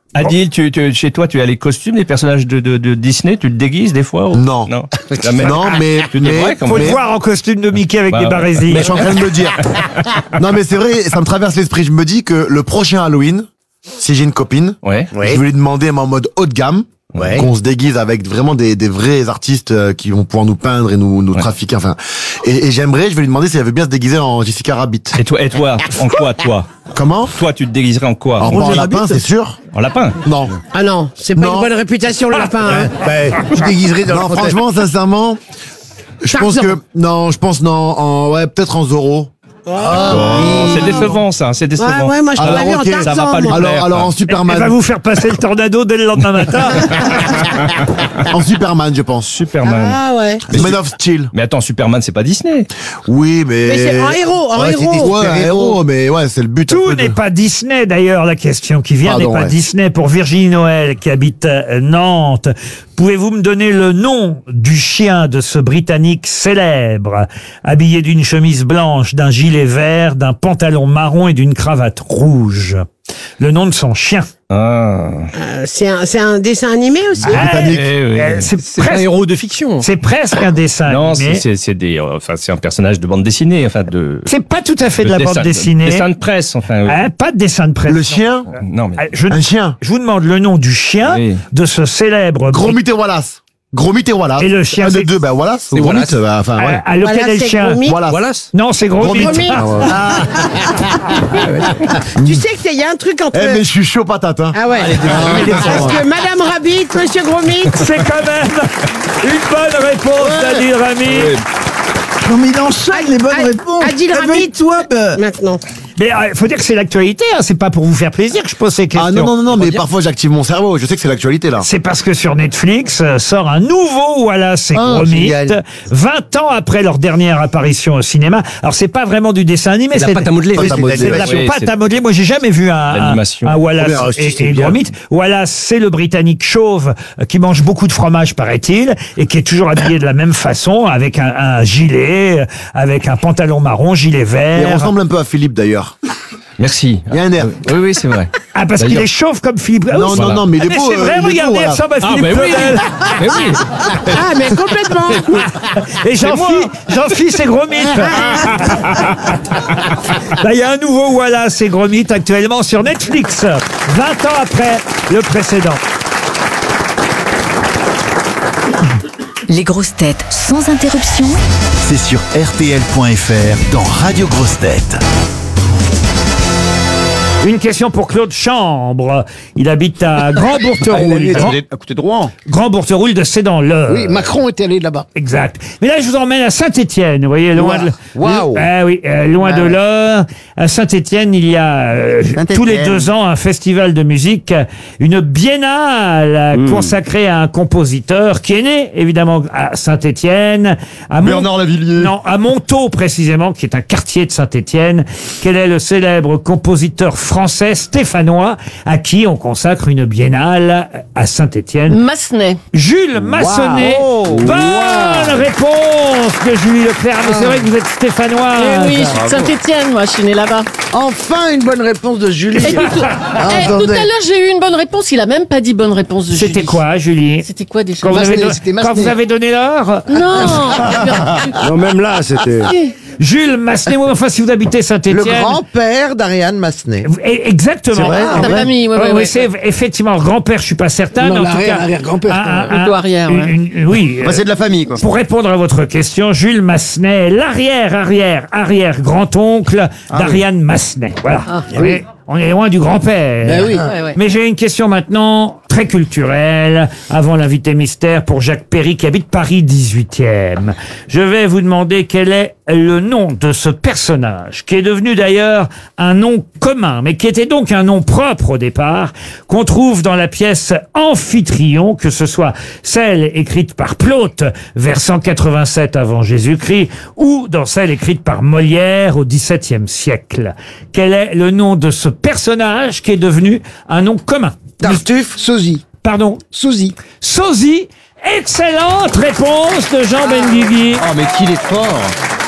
Adil, chez toi, tu as les costumes des personnages de Disney, tu te déguises des fois Non. Jamais. Non, mais Tu dis vrai, quand Faut le même. voir en costume de Mickey avec Bah, des ouais. barésilles. Mais je suis en train de me dire. Non, mais c'est vrai, ça me traverse l'esprit. Je me dis que le prochain Halloween, si j'ai une copine, Ouais. je vais lui demander en mode haut de gamme. Qu'on se déguise avec vraiment des vrais artistes qui vont pouvoir nous peindre et nous trafiquer, enfin. Et j'aimerais, je vais lui demander si elle veut bien se déguiser en Jessica Rabbit. Et toi, en quoi, toi? Comment? Toi, tu te déguiserais en quoi? En lapin, c'est sûr? En lapin? Non. Ah non, c'est pas Non. une bonne réputation le lapin. Hein. Tu déguiserais dans Non, le franchement, sincèrement, je pense peut-être en Zorro. Oh, c'est décevant, ça, c'est décevant. Ouais, moi je t'aurais vu en ok, Tarzan. ça va pas lui moi. plaire. Alors en Elle Superman. va vous faire passer le tornado dès le lendemain matin. En Superman, je pense. Superman. Ah ouais. Man of Steel. Mais attends, Superman, c'est pas Disney. Oui, mais. Mais c'est en héros, en Ouais, héros. Ouais, un héros, mais ouais, c'est le but. un Tout peu n'est de- pas Disney d'ailleurs, la question qui vient Pardon, n'est pas ouais. Disney pour Virginie Noël qui habite Nantes. Pouvez-vous me donner le nom du chien de ce Britannique célèbre, habillé d'une chemise blanche, d'un gilet vert, d'un pantalon marron et d'une cravate rouge? Le nom de son chien. Ah. C'est un dessin animé aussi. Britannique. C'est un presque, héros de fiction. c'est presque un dessin Non, animé. c'est un personnage de bande dessinée, enfin de. C'est pas tout à fait de de la bande dessinée. Dessin de presse, enfin. oui. Hein, pas de dessin de presse. Le non. chien. Non, mais. Un chien. Je vous demande le nom du chien Oui. de ce célèbre. Gromit et Wallace. Gromit et Wallace. Et le chien, Un c'est- des deux, ben Wallace. Gromit, Wallace. enfin, ouais. À lequel Voilà, est le c'est chien Gromit. Wallace. Voilà. Non, c'est Gromit. Gromit. Tu sais qu'il y a un truc entre. Eh, mais je suis chaud patate, hein. Ah ouais. Parce que Madame Rabbit, Monsieur Gromit. C'est quand même une bonne réponse d'Adil Rami. Non, mais il enchaîne les bonnes réponses. Adil Rami. Réveille-toi, Maintenant. Mais il faut dire que c'est l'actualité, hein, c'est pas pour vous faire plaisir que je pose ces questions. Ah non, mais parfois j'active mon cerveau. Je sais que c'est l'actualité, là. C'est parce que sur Netflix sort un nouveau Wallace et Ah, Gromit, génial. 20 ans après leur dernière apparition au cinéma. Alors c'est pas vraiment du dessin animé, C'est la pâte à modeler. Pâte à Oui, modeler, c'est de la Oui, pâte c'est- à modeler. Moi, j'ai jamais vu un L'animation. Wallace Oh, bien, c'est et bien. Gromit. Wallace, c'est le Britannique chauve qui mange beaucoup de fromage, paraît-il, et qui est toujours habillé de la même façon, avec un gilet, avec un pantalon marron, gilet Il vert. ressemble un peu à Philippe, d'ailleurs. Merci. Il y a un air. Oui, c'est vrai. Ah, parce qu'il D'ailleurs- est chauve comme Philippe. Ah, Non, oui, non, non, mais il est mais beau. c'est vrai, il est beau, regardez, il voilà. ressemble à Ah, Philippe mais oui. Claudel. Mais oui. Ah, mais complètement. Et Jean-Phi, c'est Gromit. Là, il y a un nouveau Wallace et Gromit actuellement sur Netflix, 20 ans après le précédent. Les grosses têtes sans interruption. C'est sur RTL.fr dans Radio Grosses Têtes. Une question pour Claude Chambre. Il habite à Grand-Bourteroule. À côté de Rouen. Grand-Bourteroule de Sédan-l'Eure. Oui, Macron était allé là-bas. Exact. Mais là, je vous emmène à Saint-Étienne. Vous voyez, loin de, Waouh. loin de l'Eure. À Saint-Étienne, il y a tous les 2 ans un festival de musique, une biennale consacrée à un compositeur qui est né évidemment à Saint-Étienne, à Lavilliers. non, à Montaut précisément, qui est un quartier de Saint-Étienne. Quel est le célèbre compositeur français stéphanois à qui on consacre une biennale à Saint-Étienne? Massenet. Jules Massonnet. Bonne réponse de Julie Leclerc. Mais c'est vrai que vous êtes stéphanois. Eh oui, je suis de Saint-Étienne, moi, je suis né là-bas. Enfin, une bonne réponse de Julie. Et tout à l'heure, j'ai eu une bonne réponse. Il a même pas dit bonne réponse de Julie. C'était quoi, Julie? C'était quoi déjà Quand vous avez, c'était quand Massenet. vous avez donné l'heure? Non. Non, même là, c'était. Jules Massenet, enfin, si vous habitez Le Saint-Étienne. grand-père d'Ariane Massenet. Exactement. C'est vrai, Ta famille, ouais. c'est effectivement grand-père, je suis pas certain. Non, mais en tout cas, l'arrière-grand-père. Plutôt arrière, ouais. Oui. C'est de la famille, quoi. Pour répondre à votre question, Jules Massenet est l'arrière grand-oncle d'Ariane Massenet. Voilà. Mais on est loin du grand-père. Ben oui. Ouais. Mais j'ai une question maintenant très culturelle, avant l'invité mystère pour Jacques Perry qui habite Paris 18e. Je vais vous demander quel est le nom de ce personnage, qui est devenu d'ailleurs un nom commun, mais qui était donc un nom propre au départ, qu'on trouve dans la pièce Amphitryon, que ce soit celle écrite par Plaute vers 187 avant Jésus-Christ, ou dans celle écrite par Molière au XVIIe siècle. Quel est le nom de ce personnage qui est devenu un nom commun? Tartuffe, sosie. Pardon, Sosie. sosie. Excellente réponse de Jean Benguigui. Oh, mais qu'il est fort.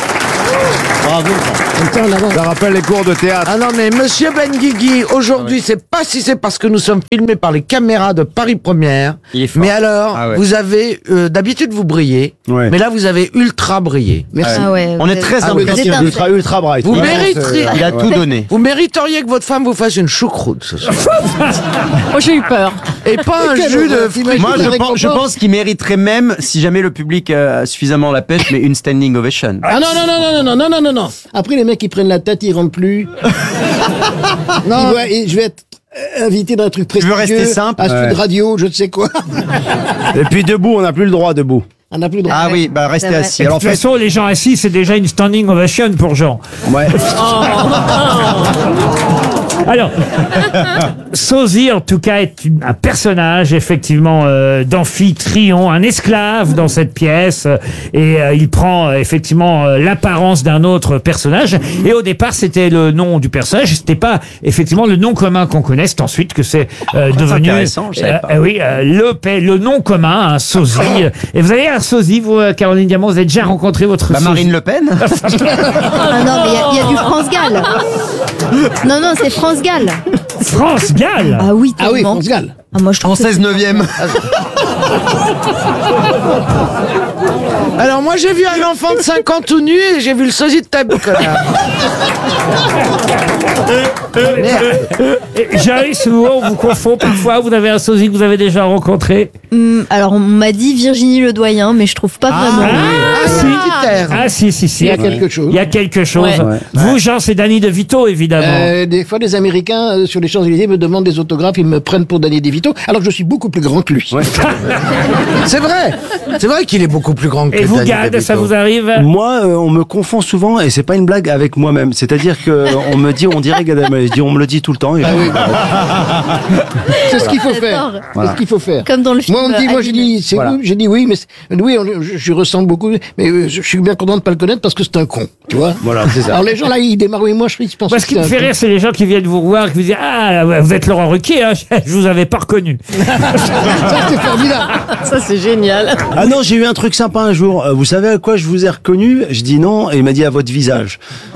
Bravo. Ça rappelle les cours de théâtre. Ah non, mais monsieur Benguigui, aujourd'hui, c'est pas si c'est parce que nous sommes filmés par les caméras de Paris Première. Il est fort. Mais alors, Ah ouais. vous avez, d'habitude, vous brillez. Ouais. Mais là, vous avez ultra brillé. Merci. Ah ouais, On vous est êtes- très Ah oui, apprécié. vous êtes un- Ultra, ultra bright. Vous Ouais. mériteriez. Il a tout donné. Vous mériteriez que votre femme vous fasse une choucroute ce soir. Oh, j'ai eu peur. Et pas un jus de fruits. Moi, je pense qu'il mériterait même, si jamais le public a suffisamment la pêche, mais une standing ovation. Ah non, non, non, non, non, non, non, non, non. Après, les mecs, ils prennent la tête, ils rentrent plus. Non, je vais être invité dans un truc prestigieux. veux rester simple. À Sud Radio, je ne sais quoi. Et puis debout, on n'a plus le droit debout. On n'a plus le droit. Ah oui, bah restez C'est vrai. assis. De Alors toute façon, les gens assis, c'est déjà une standing ovation pour Jean. ouais. Alors, Sosie, en tout cas, est un personnage, effectivement, d'Amphitryon, un esclave dans cette pièce, et il prend, effectivement, l'apparence d'un autre personnage. Et au départ, c'était le nom du personnage, c'était pas, effectivement, le nom commun qu'on connaît. C'est ensuite que c'est devenu... intéressant, je savais pas. oui, le nom commun, un Sosie. Et vous avez un Sosie, vous, Caroline Diamant, vous avez déjà rencontré votre Bah, Sosie? Marine Le Pen. Ah non, mais il y a du France Gall. Non, non, c'est France Gall. France Gall. Ah oui, Ah oui, tellement. France Gall. Ah, moi, je trouve En que 16/9e. Alors moi, j'ai vu un enfant de 5 ans tout nu et j'ai vu le sosie de ta connard. Joyce, on vous confond parfois, vous avez un Sosie que vous avez déjà rencontré? alors, on m'a dit Virginie Ledoyen, mais je trouve pas vraiment. Ah, si. Ah si, si, si. Il y a quelque chose. Il y a quelque chose. Ouais. Vous, Jean, c'est Danny DeVito, évidemment. Des fois, des Américains sur les Champs-Élysées me demandent des autographes, ils me prennent pour Danny DeVito, alors que je suis beaucoup plus grand que lui. C'est vrai. C'est vrai qu'il est beaucoup plus grand que Et vous, Danny Gad, DeVito. ça vous arrive? Moi, on me confond souvent et c'est pas une blague avec moi-même. C'est-à-dire que on me dit, on dirait Gad Elmaleh. Je dis, on me le dit tout le temps. Et C'est ce qu'il faut faire. Voilà. C'est ce qu'il faut faire. Comme dans le film. Moi, on me dit, moi, j'ai dit, c'est Voilà. vous. J'ai dit oui, mais oui, je ressemble beaucoup, mais je suis bien content de pas le connaître parce que c'est un con, tu vois. voilà, c'est ça. Alors les gens là, ils démarrent, oui, moi, je pense Moi, que ce qui c'est me un fait con. rire, c'est les gens qui viennent vous voir et qui vous disent « Ah, vous êtes Laurent Ruquier, hein, je vous avais pas reconnu. Ça, c'est formidable. Ça, c'est génial. Ah non, j'ai eu un truc sympa un jour. Vous savez à quoi je vous ai reconnu? Je dis non et il m'a dit à votre visage.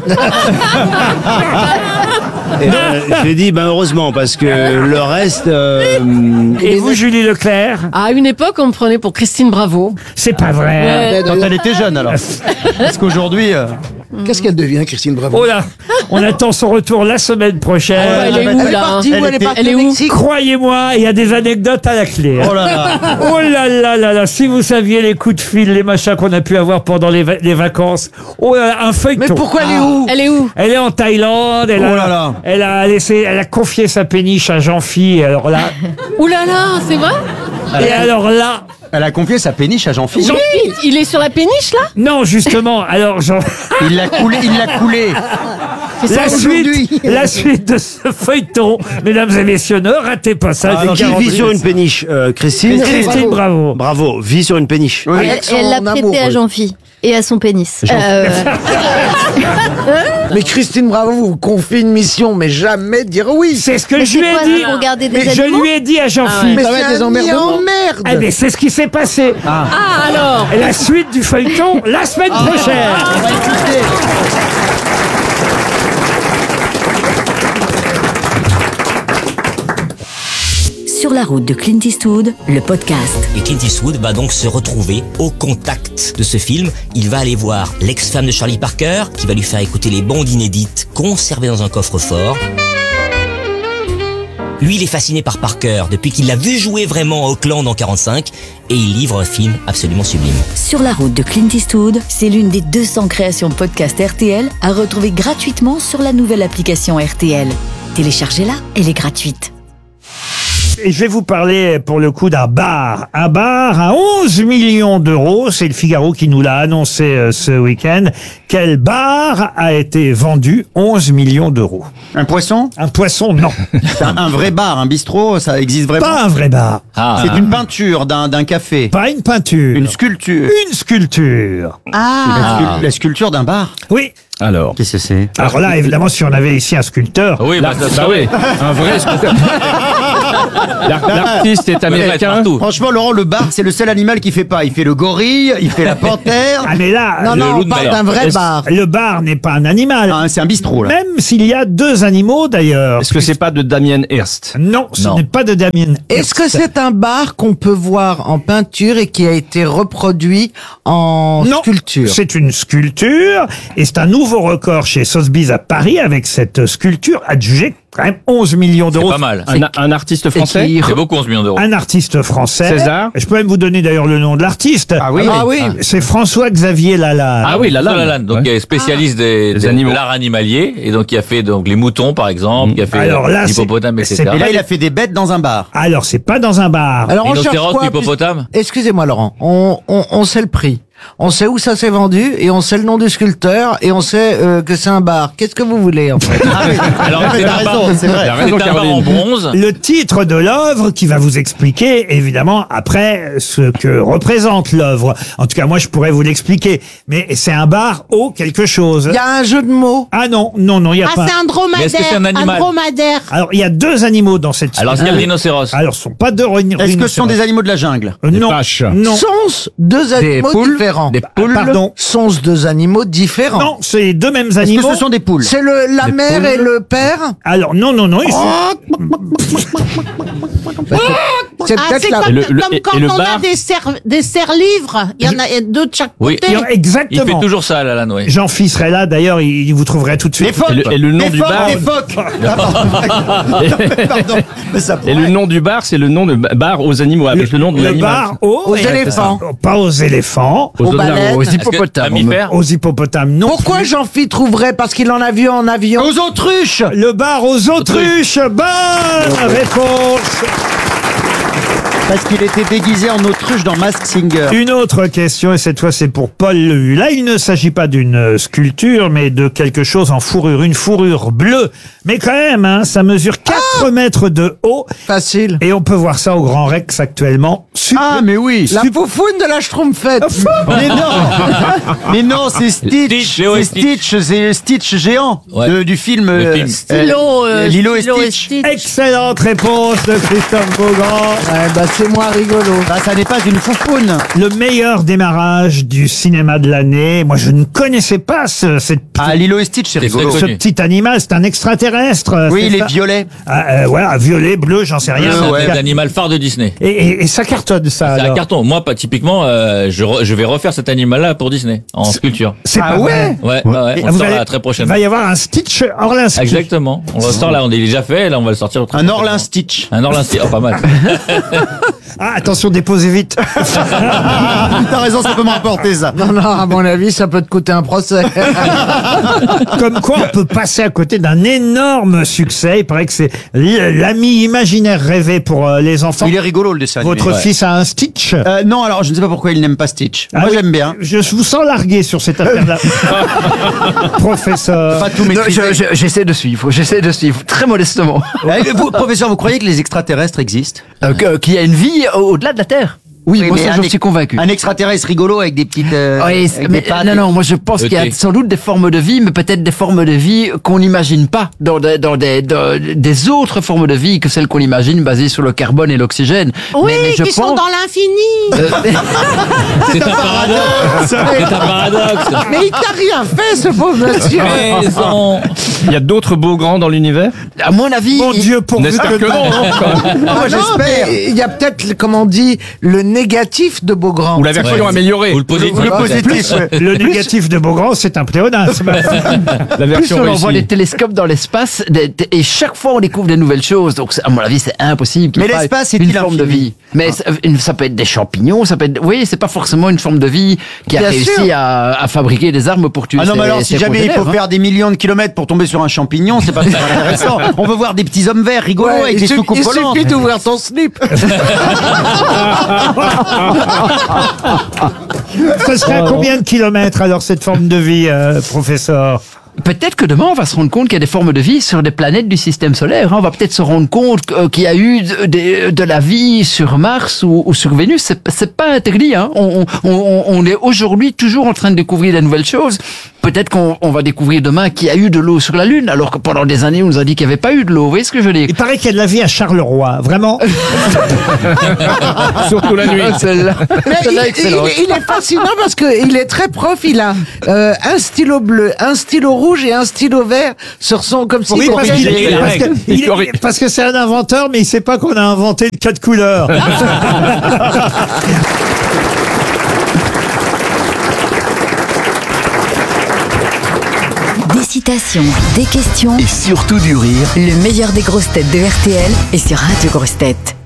Et j'ai dit ben heureusement parce que le reste. » Et vous, Julie Leclerc? À une époque, on me prenait pour Christine Bravo. C'est pas vrai. Ouais. Quand elle était jeune, alors. Parce qu'aujourd'hui. Qu'est-ce qu'elle devient, Christine Bravo? Oh là, on attend son retour la semaine prochaine. Elle est où, Elle est là, partie hein où? Elle est partie Elle est au où Mexique. Croyez-moi, il y a des anecdotes à la clé. hein. Oh là là. Oh là là là là, si vous saviez les coups de fil, les machins qu'on a pu avoir pendant les vacances. Oh là là, un feuilleton. Mais pourquoi elle est où? Elle est où Elle est en Thaïlande, elle, Oh là là. elle a confié sa péniche à Jean-Phi, et alors là, Ouh là là, c'est vrai et alors là, Elle a confié sa péniche à Jean-Philippe. Oui, il est sur la péniche, là non, justement, alors Il l'a coulé, il l'a coulé. la suite de ce feuilleton, mesdames et messieurs, ne ratez pas ça. j'ai Qui 40 vit sur une péniche? Christine. Christine Bravo. Bravo, vit sur une péniche. Oui. Et elle l'a prêté à Jean-Phi et à son pénis. Mais Christine Bravo vous confie une mission, mais jamais dire oui. C'est ce que Mais je lui c'est ai quoi, dit. pour garder des Mais je animaux lui ai dit à Jean-Philippe. Mais Ça va être c'est des un emmerdements. emmerde. Eh bien, c'est ce qui s'est passé. Ah, alors Et la suite du feuilleton, la semaine prochaine. Sur la route de Clint Eastwood, le podcast. Et Clint Eastwood va donc se retrouver au contact de ce film. Il va aller voir l'ex-femme de Charlie Parker, qui va lui faire écouter les bandes inédites conservées dans un coffre-fort. Lui, il est fasciné par Parker depuis qu'il l'a vu jouer vraiment à Auckland en 45, et il livre un film absolument sublime. Sur la route de Clint Eastwood, c'est l'une des 200 créations podcast RTL à retrouver gratuitement sur la nouvelle application RTL. Téléchargez-la, elle est gratuite. Et je vais vous parler pour le coup d'un bar. Un bar à 11 millions d'euros. C'est le Figaro qui nous l'a annoncé ce week-end. Quel bar a été vendu 11 millions d'euros? Un poisson? Un poisson, non. Un vrai bar, un bistrot, ça existe vraiment? Pas un vrai bar. C'est une peinture d'un café. Pas une peinture. Une sculpture. Une sculpture. La sculpture d'un bar? Oui, Alors. Qu'est-ce que c'est? Alors là, évidemment, si on avait ici un sculpteur. Oui, oui, un vrai sculpteur. L'artiste est américain. Franchement, Laurent, le bar, c'est le seul animal qui fait pas. Il fait le gorille, il fait la panthère. Ah mais là, Non, on parle d'un vrai bar. le bar n'est pas un animal. Ah, c'est un bistrot, là. Même s'il y a deux animaux d'ailleurs. Est-ce que c'est pas de Damien Hirst? Non, ce n'est pas de Damien. Est-ce que c'est un bar qu'on peut voir en peinture et qui a été reproduit en sculpture? C'est une sculpture et c'est un nouveau record chez Sotheby's à Paris avec cette sculpture adjugée quand même 11 millions d'euros. C'est pas mal. Un artiste français? C'est beaucoup 11 millions d'euros. Un artiste français. César. Je peux même vous donner d'ailleurs le nom de l'artiste. Ah oui. C'est François-Xavier Lalanne. Ah oui, Lalanne. Donc, il est spécialiste de l'art animalier. Et donc, il a fait donc, les moutons, par exemple. Il a fait Alors là, l'hippopotame, etc. Et là, il a fait des bêtes dans un bar. Alors, c'est pas dans un bar. Alors, on cherche Rhinocéros quoi? ou hippopotame? Excusez-moi, Laurent. On sait le prix. On sait où ça s'est vendu et on sait le nom du sculpteur et on sait que c'est un bar. Qu'est-ce que vous voulez en fait? Alors, c'est un bar, c'est vrai. c'est un bar en bronze. Le titre de l'œuvre qui va vous expliquer, évidemment, après ce que représente l'œuvre. En tout cas, moi, je pourrais vous l'expliquer. Mais c'est un bar au quelque chose. Il y a un jeu de mots. Ah non, il y a pas. c'est un dromadaire. Mais est-ce que c'est un animal? dromadaire. Alors, il y a deux animaux dans cette Alors, est-ce qu'il y a le rhinocéros? Alors, ce sont pas deux rhinocéros. Est-ce que ce sont des animaux de la jungle? Non. Non. Sont-ce deux animaux différents? Des poules? Pardon. Sont-ce deux animaux différents? Non, c'est les deux mêmes Est-ce animaux. que ce sont des poules? C'est la mère et le père? Alors, non. Ils sont... C'est Ah, peut-être c'est la... comme, et quand le on bar a des serre-livres. Il y en a deux de chaque Oui. côté. Exactement. Il fait toujours ça, Lalanne, oui. Jean-Phi serait là, d'ailleurs, il vous trouverait tout de suite. Les phoques. Et le nom Les du phoques, bar. les phoques. Pardon. Mais ça Et le nom du bar, c'est le nom de bar aux animaux, avec le nom de Le l'animal. bar aux éléphants. Pas aux éléphants. Aux baleines. aux Est-ce que- hippopotames. mammifères? Aux hippopotames, non. Pourquoi plus. Jean-Phi trouverait? Parce qu'il en a vu en avion. Aux autruches. Le bar aux autruches. Bonne réponse. Parce qu'il était déguisé en autruche dans Masked Singer. Une autre question, et cette fois c'est pour Paul Lehu. Là, il ne s'agit pas d'une sculpture, mais de quelque chose en fourrure. Une fourrure bleue. Mais quand même, hein, ça mesure 4 mètres de haut. Facile. Et on peut voir ça au Grand Rex actuellement. Ah, mais oui. La foufoune de la Schtroumpfette. Mais non. Mais non, c'est Stitch. Stitch, Léo et C'est Stitch, c'est Stitch géant. Ouais. Du film. Le film. Lilo et Stitch. Excellente réponse de Christophe Beaugrand. Ouais, bah c'est moi rigolo. Bah, ça n'est pas une foufoune. Le meilleur démarrage du cinéma de l'année. Moi, je ne connaissais pas Ah, Lilo et Stitch, c'est rigolo. ce petit animal. C'est un extraterrestre. Oui, c'est il est ça violet. Voilà, violet, bleu, j'en sais rien. C'est un animal phare de Disney. Et ça cartonne, ça. C'est un alors. carton. Moi, pas typiquement, je vais refaire cet animal-là pour Disney, en sculpture. C'est Ah pas ouais vrai. Ouais. On le Vous sort allez- là très Il prochainement. va y avoir un Stitch Orlinski. Exactement. On le sort là, on est déjà fait, là on va le sortir. Un Orlin Stitch. Un Orlin Stitch, oh pas mal. Ah, attention, déposez vite. T'as raison, ça peut me rapporter ça. Non, à mon avis, ça peut te coûter un procès. Comme quoi, on peut passer à côté d'un énorme succès. Il paraît que c'est l'ami imaginaire rêvé pour les enfants. Il est rigolo le dessin animé. Votre fils a un Stitch. Non, alors je ne sais pas pourquoi il n'aime pas Stitch. Moi Ah oui, j'aime bien. Je vous sens largué sur cette affaire-là. Professeur. Pas tout maîtriser. J'essaie de suivre, très modestement. Vous, professeur, vous croyez que les extraterrestres existent? Qu'il y a une vie au-delà de la Terre. Oui, moi mais ça, un j'en ex- suis convaincu. Un extraterrestre rigolo avec des petites. Oui, avec mais des pattes. non, moi je pense qu'il y a sans doute des formes de vie, mais peut-être des formes de vie qu'on n'imagine pas dans des autres formes de vie que celles qu'on imagine basées sur le carbone et l'oxygène. Oui, mais je qui sont pense... dans l'infini. C'est un paradoxe. C'est un paradoxe. Mais il t'a rien fait, ce pauvre monsieur. Mais Il y a d'autres Beaugrands dans l'univers? À mon avis... Mon Dieu, pourvu N'espère que que non. Ah, j'espère. mais il y a peut-être, comme on dit, le négatif de Beaugrand. Ou la version améliorée. Ou le positif. Le positif. le négatif de Beaugrand, c'est un pléonasme. La Plus version on envoie réussie. des télescopes dans l'espace et chaque fois on découvre des nouvelles choses. Donc à mon avis c'est impossible. qu'il y ait Mais pas l'espace une est-il forme de infini? vie. Mais ça peut être des champignons, ça peut être. Oui, c'est pas forcément une forme de vie qui a Bien réussi sûr. à fabriquer des armes pour tuer. Ah non, mais ses- alors si ses jamais il faut progénères, hein. faire des millions de kilomètres pour tomber sur un champignon, c'est pas très intéressant. On veut voir des petits hommes verts rigolos Ouais, avec il des suffit- soucoupes il volantes. suffit d'ouvrir ton slip. Ça serait à combien de kilomètres, alors, cette forme de vie, professeur? Peut-être que demain on va se rendre compte qu'il y a des formes de vie sur des planètes du système solaire. Hein. On va peut-être se rendre compte qu'il y a eu de la vie sur Mars ou sur Vénus. C'est pas interdit. Hein. On est aujourd'hui toujours en train de découvrir de nouvelles choses. peut-être qu'on va découvrir demain qu'il y a eu de l'eau sur la Lune, alors que pendant des années, on nous a dit qu'il n'y avait pas eu de l'eau. Vous voyez ce que je veux dire? Il paraît qu'il y a de la vie à Charleroi, vraiment. Surtout la nuit. Celle-là. Il est fascinant parce qu'il est très prof. Il a un stylo bleu, un stylo rouge et un stylo vert sur son comme si. Oui, parce que c'est un inventeur, mais il sait pas qu'on a inventé le 4 couleurs. Des citations, des questions Et surtout du rire. Le meilleur des grosses têtes de RTL est sur Radio Grosses Têtes.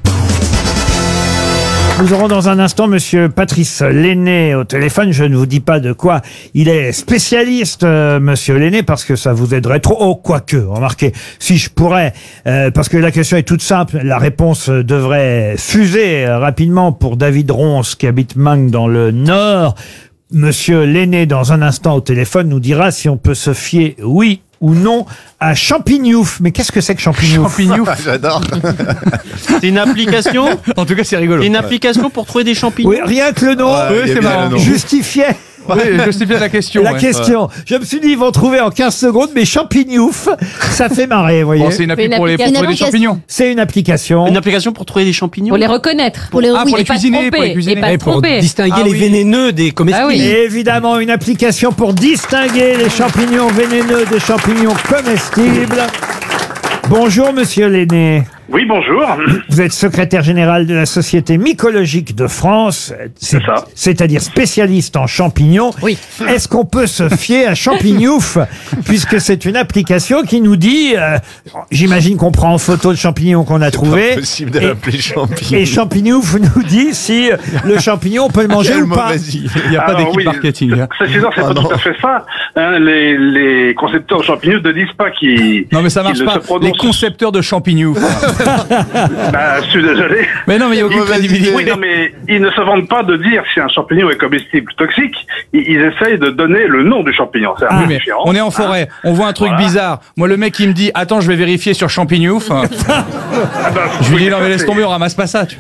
Nous aurons dans un instant Monsieur Patrice Lenné au téléphone. Je ne vous dis pas de quoi il est spécialiste, Monsieur Lenné, parce que ça vous aiderait trop. Oh, quoique, remarquez, si je pourrais, parce que la question est toute simple, la réponse devrait fuser rapidement pour David Ronce qui habite Meung dans le Nord. Monsieur Lenné, dans un instant au téléphone, nous dira si on peut se fier, oui ou non, à Champignouf. Mais qu'est-ce que c'est que Champignouf? J'adore. C'est une application. En tout cas, c'est rigolo. C'est une application pour trouver des champignons. Oui, rien que le nom c'est marrant. justifiait. Oui, justifier la question. La question. Je me suis dit, ils vont trouver en 15 secondes, mais Champignouf, ça fait marrer, vous voyez. Bon, c'est une appli pour trouver des champignons. C'est une application. Une application pour trouver des champignons. Pour les reconnaître. pour les cuisiner, pour les cuisiner. Et pour distinguer les vénéneux des comestibles. Et évidemment, une application pour distinguer les champignons vénéneux des champignons comestibles. Bonjour, Monsieur Lenné. Oui, bonjour. Vous êtes secrétaire général de la Société mycologique de France. C'est ça. C'est-à-dire spécialiste en champignons. Oui. Est-ce qu'on peut se fier à Champignouf, puisque c'est une application qui nous dit, j'imagine qu'on prend en photo le champignon qu'on a trouvé. C'est possible de l'appeler champignon. Et Champignouf nous dit si le champignon, on peut le manger ou pas. Il n'y a pas d'équipe marketing. C'est pas tout à fait ça. Hein, les concepteurs de champignons ne disent pas qu'ils... Non, mais ça marche pas. Les concepteurs de champignons. Je suis désolé. Mais non, mais il n'y a aucune crédibilité. Oui, non, mais ils ne se vantent pas de dire si un champignon est comestible ou toxique. Ils essayent de donner le nom du champignon. C'est un peu différent. On est en forêt, on voit un truc bizarre. Moi, le mec, il me dit, attends, je vais vérifier sur Champignouf. Je lui dis, non, mais laisse tomber, on ramasse pas ça.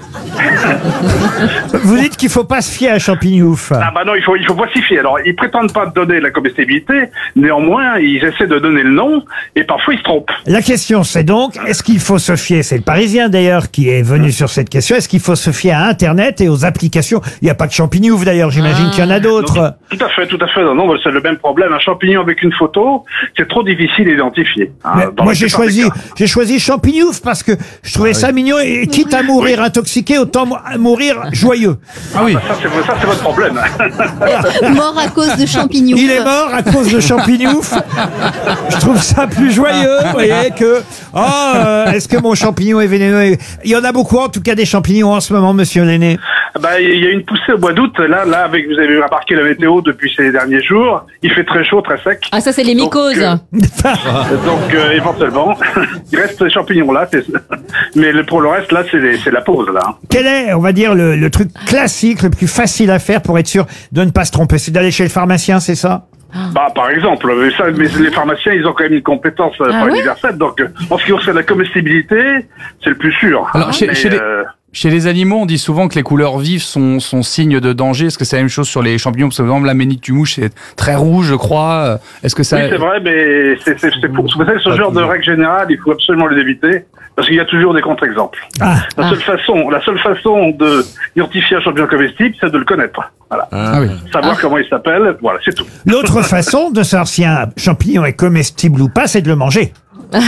Vous dites qu'il faut pas se fier à Champignouf. Ah bah non, il faut voicifier. Alors, ils prétendent pas donner la comestibilité. Néanmoins, ils essaient de donner le nom et parfois ils se trompent. La question, c'est donc, est-ce qu'il faut se fier, c'est le Parisien d'ailleurs qui est venu sur cette question, est-ce qu'il faut se fier à Internet et aux applications? Il n'y a pas que Champignouf d'ailleurs, j'imagine qu'il y en a d'autres. Non, tout à fait. Non, c'est le même problème. Un champignon avec une photo, c'est trop difficile à identifier. Moi, j'ai choisi Champignouf parce que je trouvais ça mignon et quitte à mourir intoxiqué, autant mourir joyeux. Ah oui. Ça, c'est votre problème. Mort à cause de Champignouf. Il est mort à cause de Champignouf. Je trouve ça plus joyeux, vous voyez, que est-ce que mon champignon est vénéneux? Il y en a beaucoup, en tout cas, des champignons en ce moment, Monsieur Lenné. Il y a une poussée au mois d'août. Là, vous avez remarqué la météo depuis ces derniers jours. Il fait très chaud, très sec. Ah, ça, c'est les mycoses. Donc, éventuellement, il reste ces champignons-là. Mais pour le reste, là, c'est la pause, là. Quel est, on va dire, le truc classique, le plus facile à faire pour être sûr de ne pas se tromper? C'est d'aller chez le pharmacien, c'est ça? Par exemple, mais les pharmaciens, ils ont quand même une compétence universelle. Donc, en ce qui concerne la comestibilité, c'est le plus sûr. Alors, chez les animaux, on dit souvent que les couleurs vives sont signes de danger. Est-ce que c'est la même chose sur les champignons? Parce que, par exemple, la ménite-tu-mouche, c'est très rouge, je crois. Est-ce que ça... Oui, c'est vrai, mais c'est pour ce genre de règle générale, il faut absolument les éviter. Parce qu'il y a toujours des contre-exemples. La seule façon de identifier un champignon comestible, c'est de le connaître. Voilà. Savoir comment il s'appelle, voilà, c'est tout. L'autre façon de savoir si un champignon est comestible ou pas, c'est de le manger. Tout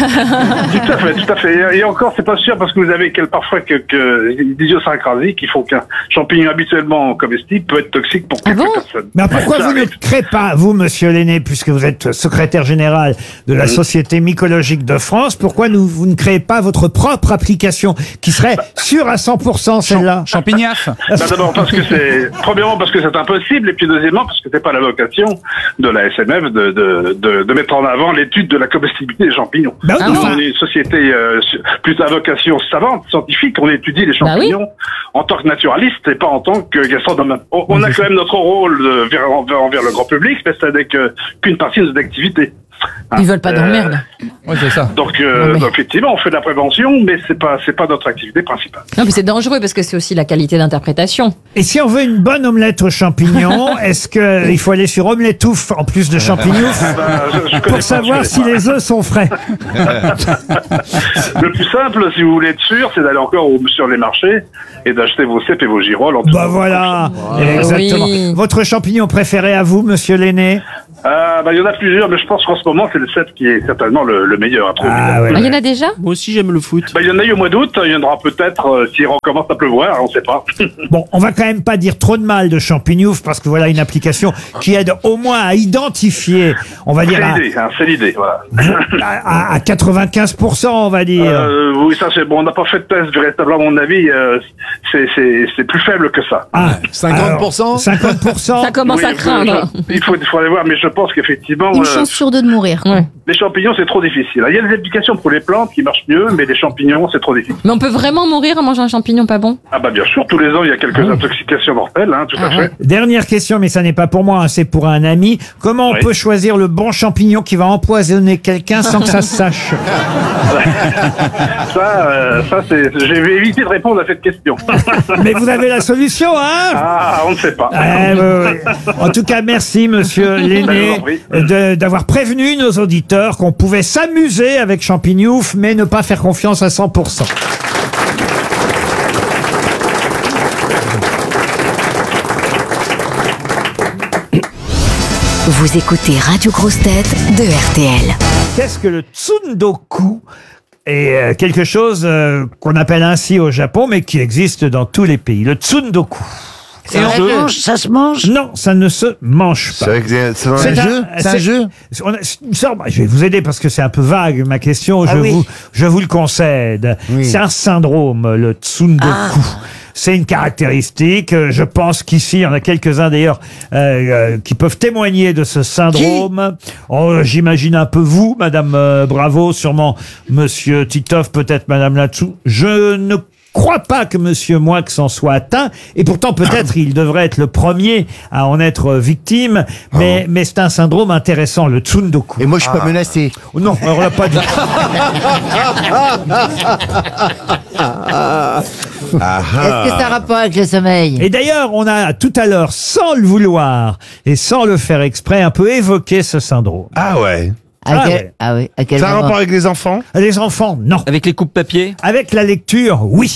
à fait. Et encore, c'est pas sûr parce que vous avez parfois quelques idiosyncrasies qui font qu'un champignon habituellement comestible peut être toxique pour quelques personnes. Mais pourquoi vous ne créez pas, vous, Monsieur Lenné, puisque vous êtes secrétaire général de la Société mycologique de France, pourquoi vous ne créez pas votre propre application qui serait sûre à 100% celle-là? Champignaf. D'abord premièrement parce que c'est impossible, et puis deuxièmement parce que c'est pas la vocation de la SMF de mettre en avant l'étude de la comestibilité des champignons. On est une société plus à vocation savante, scientifique. On étudie les champignons en tant que naturaliste et pas en tant que gastronome. On a quand même notre rôle envers le grand public, mais ça n'est qu'une partie de nos activités. Ils veulent pas dormir, là. Oui, c'est ça. Donc, effectivement, on fait de la prévention, mais c'est pas notre activité principale. Non, mais c'est dangereux parce que c'est aussi la qualité d'interprétation. Et si on veut une bonne omelette aux champignons, est-ce qu'il faut aller sur Omeletouf en plus de champignons pour savoir si les œufs sont frais? Le plus simple, si vous voulez être sûr, c'est d'aller encore sur les marchés et d'acheter vos cèpes et vos girolles. Bah voilà, exactement. Oui. Votre champignon préféré à vous, monsieur Lenné? Il y en a plusieurs, mais je pense qu'en ce moment, c'est le cèpe qui est certainement le meilleur à trouver. Ah, ouais. Il y en a déjà? Moi aussi, j'aime le foot. Il y en a eu au mois d'août, il y en aura peut-être s'il recommence à pleuvoir, on ne sait pas. Bon, on va quand même pas dire trop de mal de Champignouf parce que voilà une application qui aide au moins à identifier, on va dire C'est l'idée, voilà. à 95%, on va dire. Oui, ça c'est bon, on n'a pas fait de test véritablement, à mon avis, c'est plus faible que ça. Ah, 50%? 50%. Ça commence à craindre. Il faut aller voir, mais je pense qu'effectivement... Une chance sur deux de mourir. Ouais. Les champignons, c'est trop difficile. Il y a des applications pour les plantes qui marchent mieux, mais les champignons, c'est trop difficile. Mais on peut vraiment mourir en mangeant un champignon pas bon? Ah bah bien sûr, tous les ans, il y a quelques intoxications mortelles, tout à fait. Dernière question, mais ça n'est pas pour moi, c'est pour un ami. Comment on peut choisir le bon champignon qui va empoisonner quelqu'un sans que ça se sache? Je vais éviter de répondre à cette question. Mais vous avez la solution, hein? Ah, on ne sait pas. En tout cas, merci, monsieur Lenné, d'avoir prévenu nos auditeurs qu'on pouvait s'amuser avec Champignouf, mais ne pas faire confiance à 100%. Vous écoutez Radio Grosse Tête de RTL. Qu'est-ce que le tsundoku? Et quelque chose qu'on appelle ainsi au Japon, mais qui existe dans tous les pays. Le tsundoku. Ça se mange? Non, ça ne se mange pas. C'est un jeu? Je vais vous aider parce que c'est un peu vague ma question. Je vous le concède. Oui. C'est un syndrome, le tsundoku. C'est une caractéristique. Je pense qu'ici, il y en a quelques-uns d'ailleurs qui peuvent témoigner de ce syndrome. J'imagine un peu vous, Madame Bravo, sûrement Monsieur Titoff, peut-être Madame Latsou. Je ne crois pas que Monsieur Moix en soit atteint, et pourtant peut-être il devrait être le premier à en être victime, mais c'est un syndrome intéressant, le tsundoku. Et moi je suis pas menacé. Non, alors là pas du tout. Est-ce que ça a rapport avec le sommeil? Et d'ailleurs, on a tout à l'heure, sans le vouloir et sans le faire exprès, un peu évoqué ce syndrome. Ah ouais. À quel Ça a un moment? rapport avec les enfants? Les enfants, non. Avec les coupes papier? Avec la lecture, oui.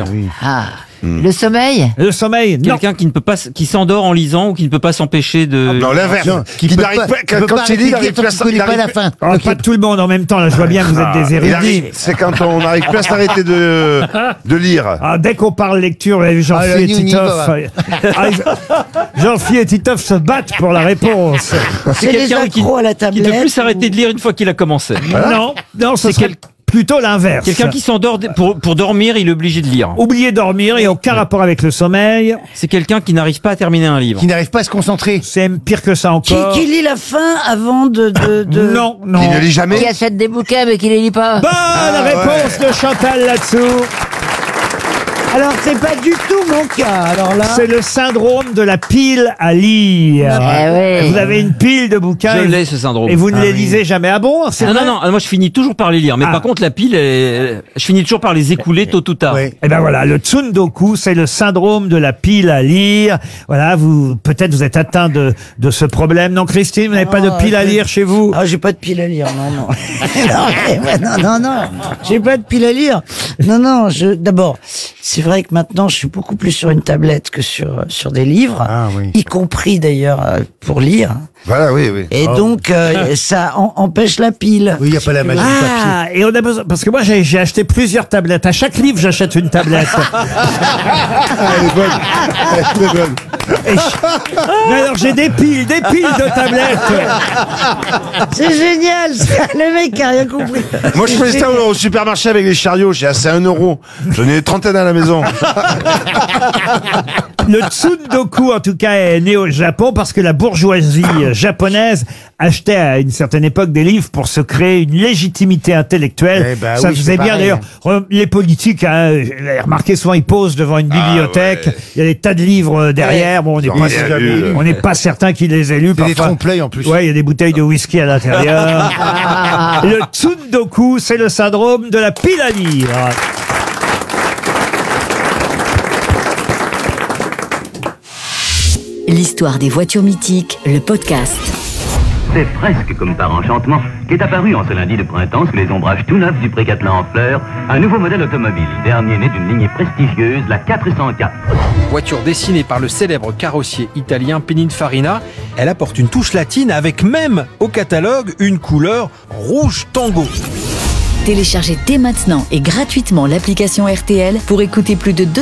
Le sommeil? Le sommeil, non. Quelqu'un qui ne peut pas, qui s'endort en lisant ou qui ne peut pas s'empêcher de... Non, l'inverse. Quand il lit, il n'arrive plus à la fin. Pas tout le monde en même temps, là je vois bien que vous êtes des érudits. C'est quand on n'arrive plus à s'arrêter de lire. Dès qu'on parle lecture, Jean-Philippe et Titoff. Jean-Philippe et Titoff se battent pour la réponse. C'est quelqu'un qui ne peut plus s'arrêter de lire une fois qu'il a commencé. Non, c'est plutôt l'inverse. Quelqu'un qui s'endort pour dormir, il est obligé de lire. Oublier dormir, il n'y a aucun rapport avec le sommeil. C'est quelqu'un qui n'arrive pas à terminer un livre. Qui n'arrive pas à se concentrer. C'est pire que ça encore. Qui lit la fin avant de... Non. Qui ne lit jamais. Qui achète des bouquins mais qui les lit pas. Bonne réponse de Chantal là-dessous. Alors c'est pas du tout mon cas. Alors là, c'est le syndrome de la pile à lire. Vous avez une pile de bouquins. Je l'ai, ce syndrome. Et vous ne les lisez jamais à bon? Non, moi je finis toujours par les lire. Mais par contre la pile, je finis toujours par les écouler tôt ou tard. Et ben voilà, le tsundoku, c'est le syndrome de la pile à lire. Voilà, peut-être vous êtes atteint de ce problème. Non, Christine, vous n'avez pas de pile à lire chez vous? J'ai pas de pile à lire, non. non, j'ai pas de pile à lire. Non, d'abord, c'est vrai que maintenant, je suis beaucoup plus sur une tablette que sur des livres, y compris d'ailleurs pour lire. Voilà, oui. Et donc, ça empêche la pile. Oui, il n'y a pas la magie du papier. Et on a besoin, parce que moi, j'ai acheté plusieurs tablettes. À chaque livre, j'achète une tablette. Elle est bonne. Mais alors, j'ai des piles de tablettes. C'est génial, le mec a rien compris. Moi, je faisais ça au supermarché avec les chariots. J'ai assez 1 €. J'en ai 30 à la maison. Le tsundoku, en tout cas, est né au Japon parce que la bourgeoisie japonaise achetait à une certaine époque des livres pour se créer une légitimité intellectuelle. Ça faisait bien d'ailleurs. Les politiques, remarquez souvent, ils posent devant une bibliothèque. Il y a des tas de livres derrière. hier. Bon, on n'est pas certain qu'il les ait lus. C'est des Parfois- trompe-l'œil en plus. Ouais, il y a des bouteilles de whisky à l'intérieur. Le tsundoku, c'est le syndrome de la pile à lire. L'histoire des voitures mythiques, le podcast. C'est presque comme par enchantement qu'est apparu en ce lundi de printemps sous les ombrages tout neufs du Pré-Catelan en fleurs un nouveau modèle automobile, dernier né d'une lignée prestigieuse, la 404. Voiture dessinée par le célèbre carrossier italien Pininfarina, elle apporte une touche latine avec même au catalogue une couleur rouge tango. Téléchargez dès maintenant et gratuitement l'application RTL pour écouter plus de